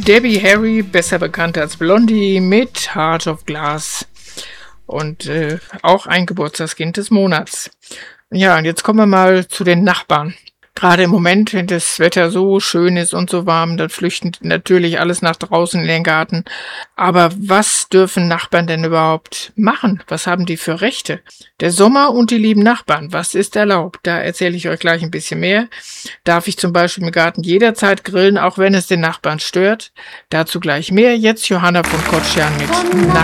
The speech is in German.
Debbie Harry, besser bekannt als Blondie, mit Heart of Glass und auch ein Geburtstagskind des Monats. Ja, und jetzt kommen wir mal zu den Nachbarn. Gerade im Moment, wenn das Wetter so schön ist und so warm, dann flüchten natürlich alles nach draußen in den Garten. Aber was dürfen Nachbarn denn überhaupt machen? Was haben die für Rechte? Der Sommer und die lieben Nachbarn, was ist erlaubt? Da erzähle ich euch gleich ein bisschen mehr. Darf ich zum Beispiel im Garten jederzeit grillen, auch wenn es den Nachbarn stört? Dazu gleich mehr. Jetzt Johanna von Kotschan mit